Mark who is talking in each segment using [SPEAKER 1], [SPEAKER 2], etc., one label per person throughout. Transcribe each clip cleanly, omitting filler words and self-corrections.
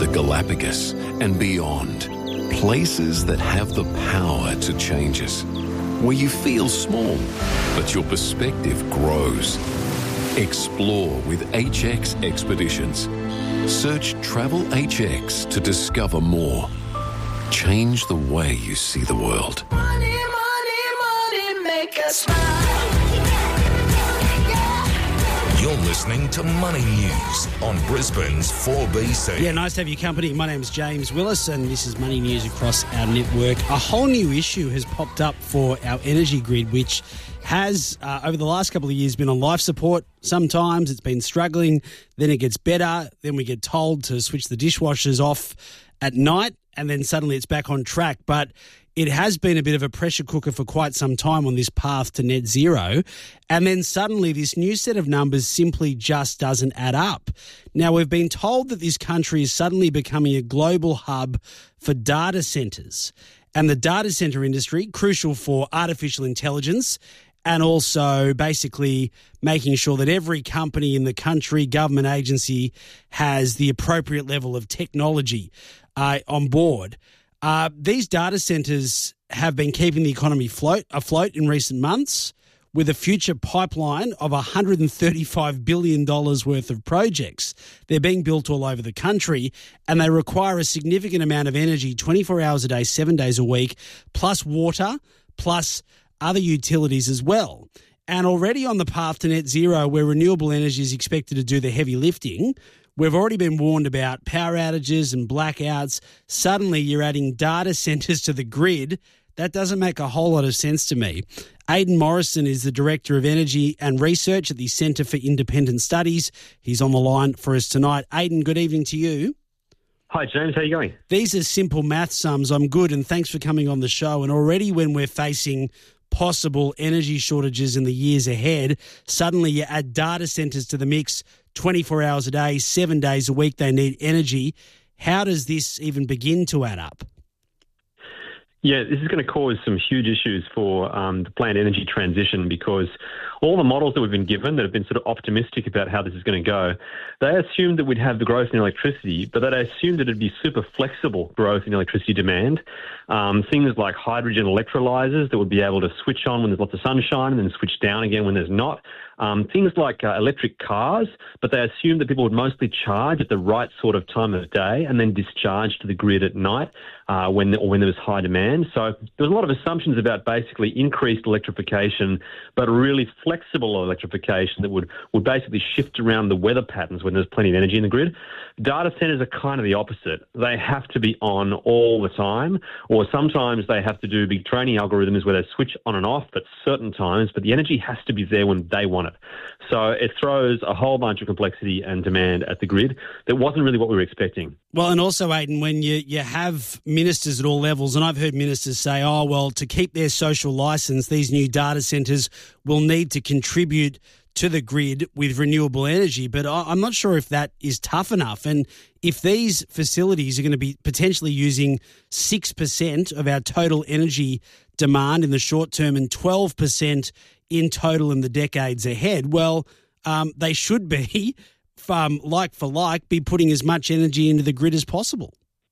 [SPEAKER 1] the Galapagos and beyond. Places that have the power to change us. Where you feel small, but your perspective grows. Explore with HX Expeditions. Search Travel HX to discover more. Change the way you see the world.
[SPEAKER 2] Money, money, money, make us smile.
[SPEAKER 3] You're listening to Money News on Brisbane's 4BC.
[SPEAKER 4] Yeah, nice to have your company. My name's James Willis and this is Money News across our network. A whole new issue has popped up for our energy grid, which has, over the last couple of years, been on life support. Sometimes it's been struggling, then it gets better, then we get told to switch the dishwashers off at night, and then suddenly it's back on track. But it has been a bit of a pressure cooker for quite some time on this path to net zero. And then suddenly this new set of numbers simply just doesn't add up. Now, we've been told that this country is suddenly becoming a global hub for data centres. And the data centre industry, crucial for artificial intelligence and also basically making sure that every company in the country, government agency, has the appropriate level of technology on board. These data centres have been keeping the economy afloat in recent months with a future pipeline of $135 billion worth of projects. They're being built all over the country and they require a significant amount of energy 24 hours a day, 7 days a week, plus water, plus other utilities as well. And already on the path to net zero, where renewable energy is expected to do the heavy lifting, we've already been warned about power outages and blackouts. Suddenly you're adding data centres to the grid. That doesn't make a whole lot of sense to me. Aidan Morrison is the Director of Energy and Research at the Centre for Independent Studies. He's on the line for us tonight. Aidan, good evening to you.
[SPEAKER 5] Hi, James. How are you going?
[SPEAKER 4] These are simple math sums. I'm good, and thanks for coming on the show. And already when we're facing possible energy shortages in the years ahead, suddenly you add data centres to the mix, 24 hours a day, 7 days a week, they need energy. How does this even begin to add up?
[SPEAKER 5] Yeah, this is going to cause some huge issues for the planned energy transition because all the models that we've been given that have been sort of optimistic about how this is going to go, they assumed that we'd have the growth in electricity, but they assumed that it'd be super flexible growth in electricity demand. Things like hydrogen electrolyzers that would be able to switch on when there's lots of sunshine and then switch down again when there's not. Things like electric cars, but they assumed that people would mostly charge at the right sort of time of day and then discharge to the grid at night when there was high demand. So there was a lot of assumptions about basically increased electrification, but really flexible electrification that would basically shift around the weather patterns when there's plenty of energy in the grid. Data centers are kind of the opposite. They have to be on all the time, or sometimes they have to do big training algorithms where they switch on and off at certain times, but the energy has to be there when they want it. So it throws a whole bunch of complexity and demand at the grid that wasn't really what we were expecting.
[SPEAKER 4] Well, and also, Aidan, when you have ministers at all levels, and I've heard ministers say, oh, well, to keep their social licence, these new data centres will need to contribute to the grid with renewable energy. But I'm not sure if that is tough enough. And if these facilities are going to be potentially using 6% of our total energy demand in the short term and 12% in total in the decades ahead, well, they should be, like for like, be putting as much energy into the grid as possible.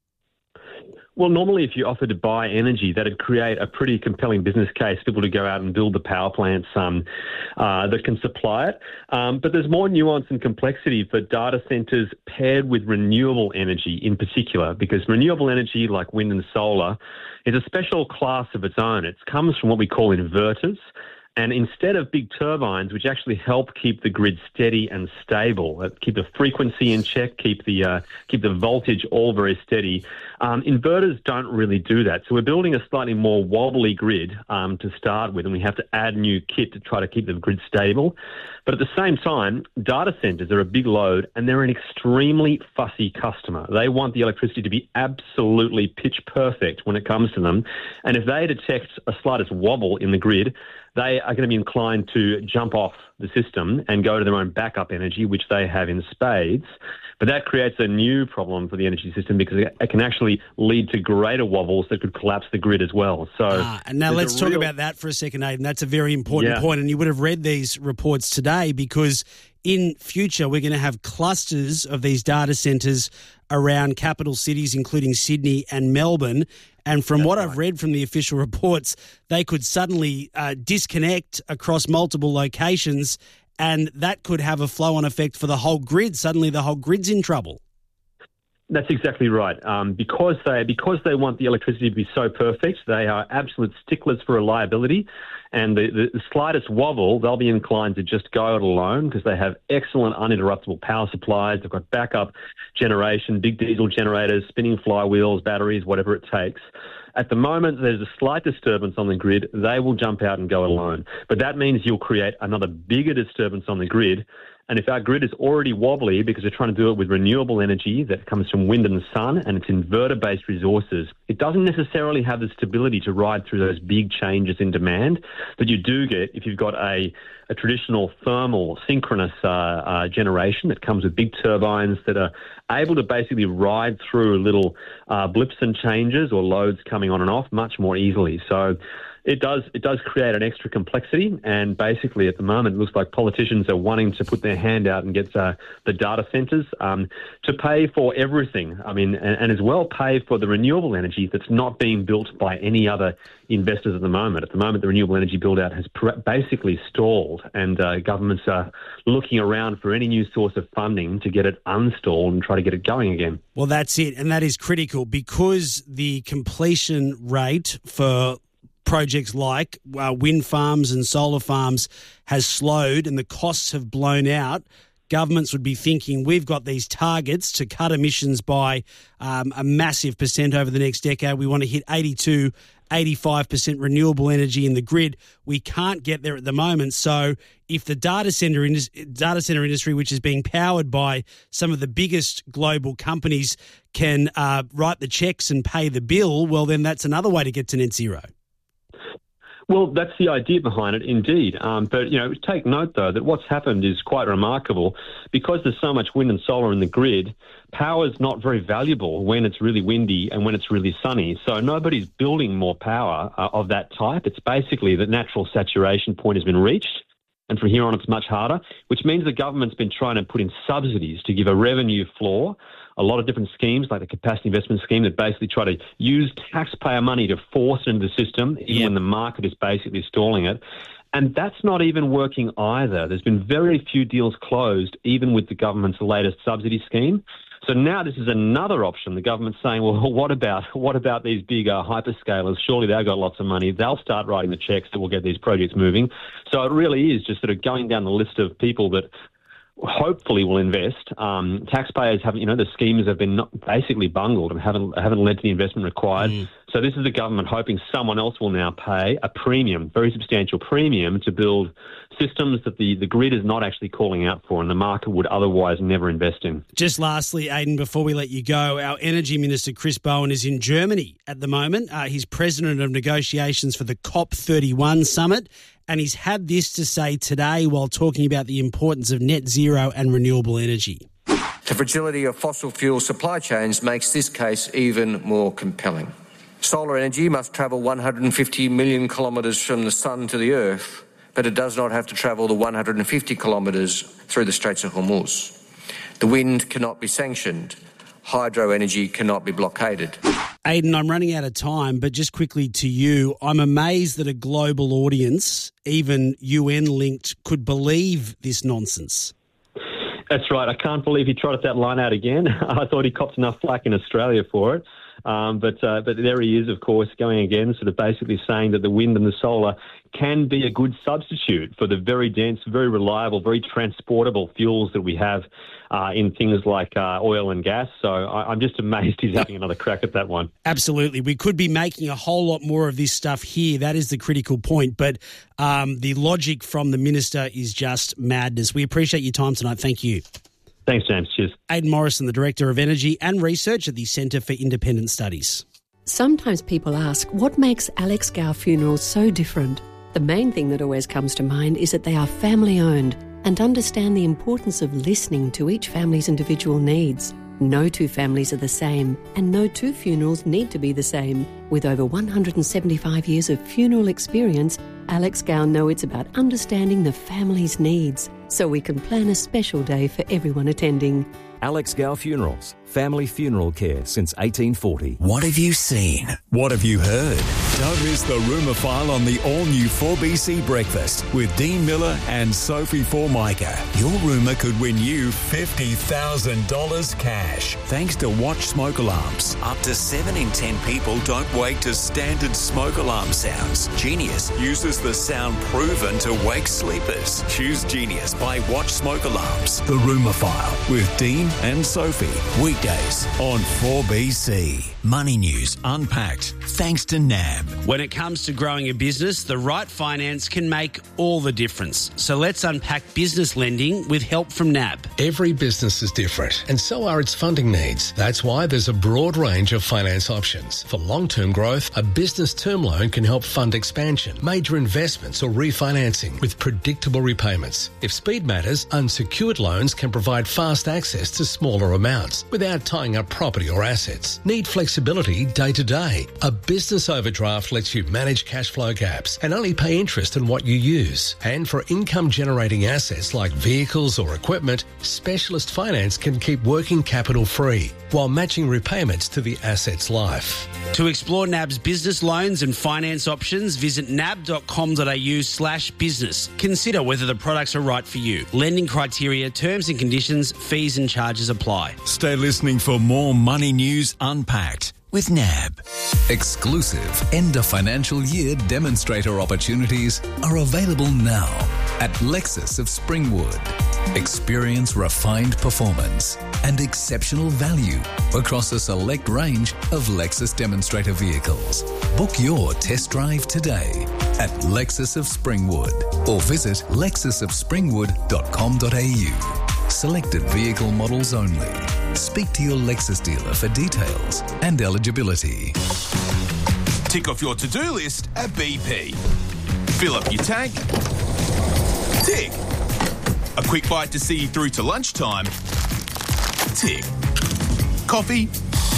[SPEAKER 5] Well, normally if you offered to buy energy, that'd create a pretty compelling business case for people to go out and build the power plants that can supply it. But there's more nuance and complexity for data centres paired with renewable energy in particular, because renewable energy like wind and solar is a special class of its own. It comes from what we call inverters. And instead of big turbines, which actually help keep the grid steady and stable, keep the frequency in check, keep the voltage all very steady, inverters don't really do that. So we're building a slightly more wobbly grid to start with, and we have to add new kit to try to keep the grid stable. But at the same time, data centers are a big load, and they're an extremely fussy customer. They want the electricity to be absolutely pitch perfect when it comes to them. And if they detect a slightest wobble in the grid, they are going to be inclined to jump off the system and go to their own backup energy, which they have in spades. But that creates a new problem for the energy system because it can actually lead to greater wobbles that could collapse the grid as well. So,
[SPEAKER 4] and now let's talk about that for a second, Aidan. That's a very important point, and you would have read these reports today because in future we're going to have clusters of these data centres around capital cities, including Sydney and Melbourne. And from what I've read from the official reports, they could suddenly disconnect across multiple locations, and that could have a flow-on effect for the whole grid. Suddenly the whole grid's in trouble.
[SPEAKER 5] That's exactly right. Because they want the electricity to be so perfect, they are absolute sticklers for reliability. And the slightest wobble, they'll be inclined to just go it alone because they have excellent uninterruptible power supplies. They've got backup generation, big diesel generators, spinning flywheels, batteries, whatever it takes. At the moment, there's a slight disturbance on the grid. They will jump out and go alone. But that means you'll create another bigger disturbance on the grid. And if our grid is already wobbly because we're trying to do it with renewable energy that comes from wind and sun and it's inverter-based resources, it doesn't necessarily have the stability to ride through those big changes in demand that you do get if you've got a traditional thermal synchronous generation that comes with big turbines that are able to basically ride through little blips and changes or loads coming on and off much more easily. So it does create an extra complexity, and basically at the moment it looks like politicians are wanting to put their hand out and get the data centres to pay for everything. I mean, and as well pay for the renewable energy that's not being built by any other investors at the moment. At the moment, the renewable energy build-out has basically stalled, and governments are looking around for any new source of funding to get it unstalled and try to get it going again.
[SPEAKER 4] Well, that's it, and that is critical because the completion rate for projects like wind farms and solar farms has slowed and the costs have blown out. Governments would be thinking, we've got these targets to cut emissions by a massive percent over the next decade. We want to hit 85% renewable energy in the grid. We can't get there at the moment. So if the data center industry, which is being powered by some of the biggest global companies, can write the checks and pay the bill, well, then that's another way to get to net zero.
[SPEAKER 5] Well, that's the idea behind it, indeed. But, take note, though, that what's happened is quite remarkable. Because there's so much wind and solar in the grid, power is not very valuable when it's really windy and when it's really sunny. So nobody's building more power of that type. It's basically the natural saturation point has been reached. And from here on, it's much harder, which means the government's been trying to put in subsidies to give a revenue floor. A lot of different schemes, like the capacity investment scheme, that basically try to use taxpayer money to force it into the system, even when the market is basically stalling it. And that's not even working either. There's been very few deals closed, even with the government's latest subsidy scheme. So now this is another option. The government's saying, well, what about these big hyperscalers? Surely they've got lots of money. They'll start writing the checks that will get these projects moving. So it really is just sort of going down the list of people that hopefully will invest. Taxpayers haven't, the schemes have been basically bungled and haven't led to the investment required. So this is the government hoping someone else will now pay a premium, very substantial premium, to build systems that the grid is not actually calling out for and the market would otherwise never invest in.
[SPEAKER 4] Just lastly, Aidan, before we let you go, our Energy Minister, Chris Bowen, is in Germany at the moment. He's president of negotiations for the COP31 summit, and he's had this to say today while talking about the importance of net zero and renewable energy.
[SPEAKER 6] The fragility of fossil fuel supply chains makes this case even more compelling. Solar energy must travel 150 million kilometres from the sun to the earth, but it does not have to travel the 150 kilometres through the Straits of Hormuz. The wind cannot be sanctioned. Hydro energy cannot be blockaded.
[SPEAKER 4] Aidan, I'm running out of time, but just quickly to you, I'm amazed that a global audience, even UN-linked, could believe this nonsense.
[SPEAKER 5] That's right. I can't believe he trotted that line out again. I thought he copped enough flack in Australia for it. But there he is, of course, going again, sort of basically saying that the wind and the solar can be a good substitute for the very dense, very reliable, very transportable fuels that we have in things like oil and gas. So I'm just amazed he's having another crack at that one.
[SPEAKER 4] Absolutely. We could be making a whole lot more of this stuff here. That is the critical point. But the logic from the minister is just madness. We appreciate your time tonight. Thank you.
[SPEAKER 5] Thanks, James. Cheers.
[SPEAKER 4] Aidan Morrison, the Director of Energy and Research at the Centre for Independent Studies.
[SPEAKER 7] Sometimes people ask, what makes Alex Gow Funerals so different? The main thing that always comes to mind is that they are family-owned and understand the importance of listening to each family's individual needs. No two families are the same, and no two funerals need to be the same. With over 175 years of funeral experience, Alex Gow knows it's about understanding the family's needs, so we can plan a special day for everyone attending.
[SPEAKER 8] Alex Gow Funerals, family funeral care since 1840.
[SPEAKER 9] What have you seen? What have you heard? Don't miss the Rumour File on the all-new 4BC Breakfast with Dean Miller and Sophie Formica. Your rumour could win you $50,000 cash thanks to Watch Smoke Alarms. Up to 7 in 10 people don't wake to standard smoke alarm sounds. Genius uses the sound proven to wake sleepers. Choose Genius by Watch Smoke Alarms. The Rumour File with Dean and Sophie. Weekdays on 4BC. Money News Unpacked. Thanks to NAB.
[SPEAKER 4] When it comes to growing a business, the right finance can make all the difference. So let's unpack business lending with help from NAB.
[SPEAKER 10] Every business is different, and so are its funding needs. That's why there's a broad range of finance options. For long-term growth, a business term loan can help fund expansion, major investments or refinancing with predictable repayments. If speed matters, unsecured loans can provide fast access to smaller amounts without tying up property or assets. Need flexibility day to day. A business overdraft lets you manage cash flow gaps and only pay interest on what you use. And for income-generating assets like vehicles or equipment, specialist finance can keep working capital free while matching repayments to the asset's life.
[SPEAKER 4] To explore NAB's business loans and finance options, visit nab.com.au/business. Consider whether the products are right for you. Lending criteria, terms and conditions, fees and charges apply.
[SPEAKER 9] Stay listening for more Money News Unpacked with NAB.
[SPEAKER 1] Exclusive end of financial year demonstrator opportunities are available now at Lexus of Springwood. Experience refined performance and exceptional value across a select range of Lexus demonstrator vehicles. Book your test drive today at Lexus of Springwood or visit lexusofspringwood.com.au. Selected vehicle models only. Speak to your Lexus dealer for details and eligibility.
[SPEAKER 11] Tick off your to-do list at BP. Fill up your tank. Tick. A quick bite to see you through to lunchtime. Tick. Coffee.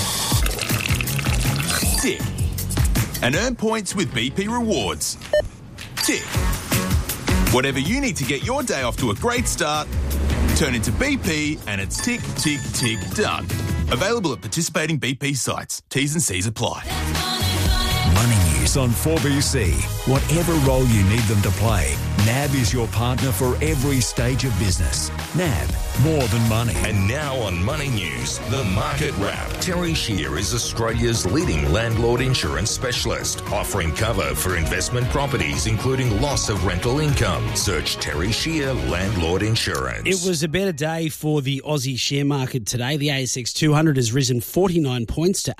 [SPEAKER 11] Tick. And earn points with BP Rewards. Tick. Whatever you need to get your day off to a great start, turn into BP and it's tick, tick, tick, done. Available at participating BP sites. T's and C's apply.
[SPEAKER 9] Money News on 4BC. Whatever role you need them to play, NAB is your partner for every stage of business. NAB, more than money.
[SPEAKER 3] And now on Money News, the Market Wrap. Terry Shear is Australia's leading landlord insurance specialist, offering cover for investment properties, including loss of rental income. Search Terry Shear Landlord Insurance.
[SPEAKER 4] It was a better day for the Aussie share market today. The ASX 200 has risen 49 points to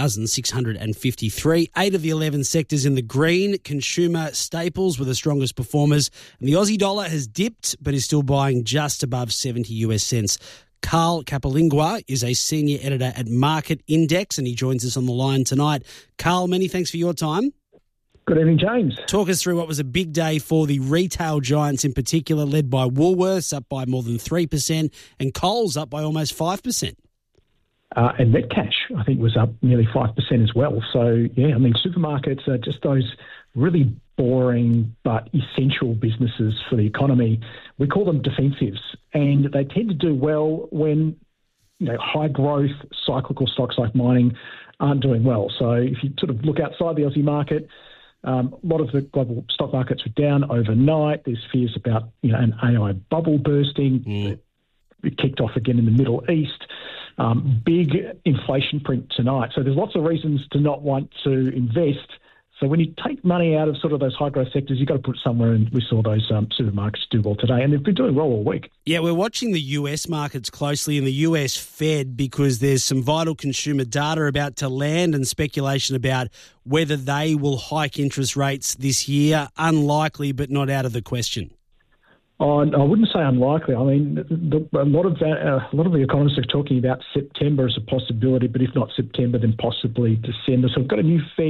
[SPEAKER 4] 8,653. 8 of the 11 sectors in the green. Consumer staples were the strongest performers. And the Aussie dollar has dipped, but is still buying just above 70 US cents. Carl Capilingua is a senior editor at Market Index, and he joins us on the line tonight. Carl, many thanks for your time.
[SPEAKER 12] Good evening, James.
[SPEAKER 4] Talk us through what was a big day for the retail giants in particular, led by Woolworths, up by more than 3%, and Coles up by almost 5%.
[SPEAKER 12] And Metcash, I think, was up nearly 5% as well. So, yeah, I mean, supermarkets are just those really boring but essential businesses for the economy. We call them defensives, and they tend to do well when, you know, high growth cyclical stocks like mining aren't doing well. So if you sort of look outside the Aussie market, a lot of the global stock markets were down overnight. There's fears about, you know, an AI bubble bursting. It kicked off again in the Middle East. Big inflation print tonight. So there's lots of reasons to not want to invest. So when you take money out of sort of those high-growth sectors, you've got to put it somewhere, and we saw those supermarkets do well today, and they've been doing well all week.
[SPEAKER 4] Yeah, we're watching the US markets closely, and the US Fed, because there's some vital consumer data about to land and speculation about whether they will hike interest rates this year. Unlikely, but not out of the question.
[SPEAKER 12] I wouldn't say unlikely. I mean, a lot of the economists are talking about September as a possibility, but if not September, then possibly December. So we've got a new Fed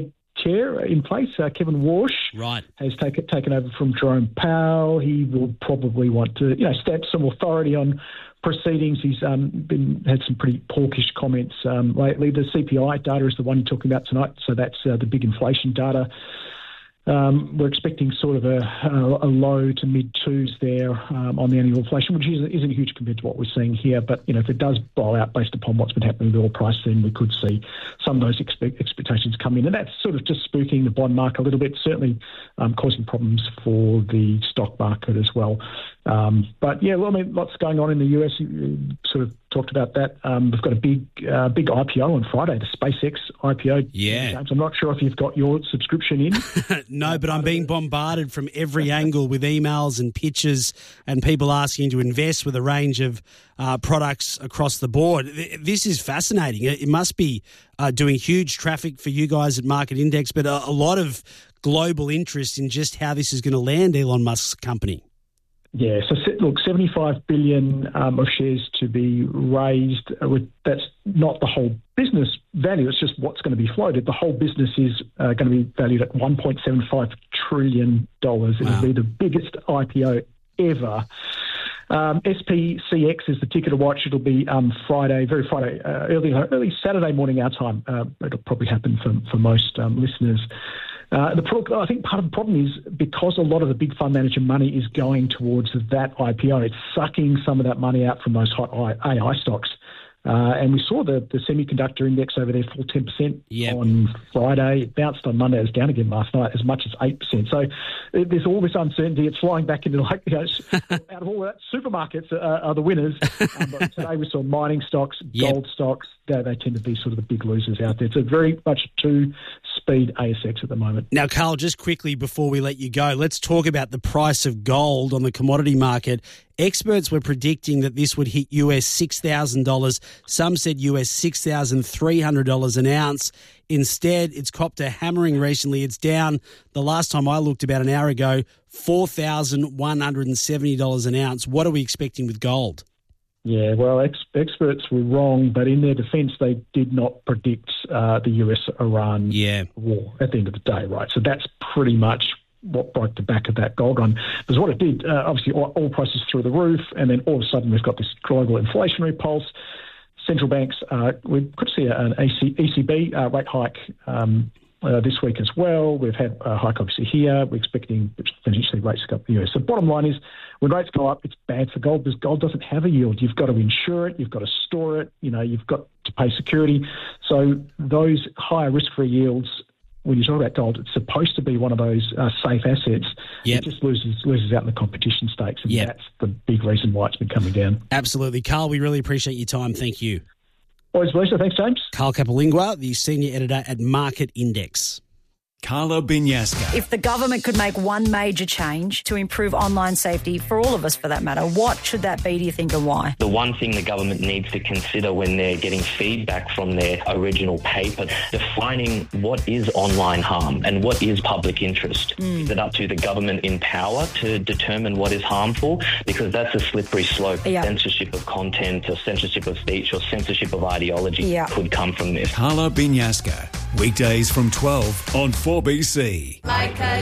[SPEAKER 12] chair in place. Kevin Walsh has taken over from Jerome Powell. He will probably want to, stamp some authority on proceedings. He's had some pretty hawkish comments lately. The CPI data is the one you're talking about tonight, so that's the big inflation data. We're expecting sort of a low to mid twos there on the annual inflation, which isn't huge compared to what we're seeing here. But, if it does blow out based upon what's been happening with oil price, then we could see some of those expectations come in. And that's sort of just spooking the bond market a little bit, certainly causing problems for the stock market as well. Lots going on in the US. You sort of talked about that. We've got a big IPO on Friday, the SpaceX IPO.
[SPEAKER 4] Yeah.
[SPEAKER 12] James, I'm not sure if you've got your subscription in.
[SPEAKER 4] No, but I'm being bombarded from every angle with emails and pictures and people asking to invest with a range of products across the board. This is fascinating. It must be doing huge traffic for you guys at Market Index, but a lot of global interest in just how this is going to land Elon Musk's company.
[SPEAKER 12] Yeah, so look, 75 billion of shares to be raised. That's not the whole business value. It's just what's going to be floated. The whole business is going to be valued at $1.75 trillion. Wow. It'll be the biggest IPO ever. SPCX is the ticker to watch. It'll be Friday, early Saturday morning our time. It'll probably happen for most listeners. I think part of the problem is because a lot of the big fund manager money is going towards that IPO, it's sucking some of that money out from those hot AI stocks. And we saw the semiconductor index over there fall 10% on Friday. It bounced on Monday. It was down again last night, as much as 8%. So there's all this uncertainty. It's flying back into out of all that, supermarkets are the winners. But today we saw mining stocks, gold stocks. They tend to be sort of the big losers out there. It's a very much two-speed ASX at the moment.
[SPEAKER 4] Now, Carl, just quickly before we let you go, let's talk about the price of gold on the commodity market. Experts were predicting that this would hit US $6,000. Some said US $6,300 an ounce. Instead, it's copped a hammering recently. It's down, the last time I looked about an hour ago, $4,170 an ounce. What are we expecting with gold?
[SPEAKER 12] Yeah, well, experts were wrong, but in their defence, they did not predict the US-Iran war at the end of the day, right? So that's pretty much what broke the back of that gold run. Because what it did, obviously, oil prices through the roof, and then all of a sudden we've got this global inflationary pulse. Central banks, we could see an ECB rate hike this week as well. We've had a hike obviously here. We're expecting potentially rates to go up in the US. So bottom line is, when rates go up, it's bad for gold because gold doesn't have a yield. You've got to insure it. You've got to store it. You've got to pay security. So those higher risk-free yields, when you talk about gold, it's supposed to be one of those safe assets. It just loses out in the competition stakes, and that's the big reason why it's been coming down.
[SPEAKER 4] Absolutely. Carl, we really appreciate your time. Thank you.
[SPEAKER 12] Always a pleasure. Thanks, James.
[SPEAKER 4] Carl Capolingua, the Senior Editor at Market Index.
[SPEAKER 9] Carla Binyaska.
[SPEAKER 13] If the government could make one major change to improve online safety for all of us, for that matter, what should that be, do you think, and why?
[SPEAKER 14] The one thing the government needs to consider when they're getting feedback from their original paper, defining what is online harm and what is public interest. Is it up to the government in power to determine what is harmful? Because that's a slippery slope. Censorship of content or censorship of speech or censorship of ideology could come from this.
[SPEAKER 9] Carla Binyaska, weekdays from 12 on 4BC.
[SPEAKER 2] Like a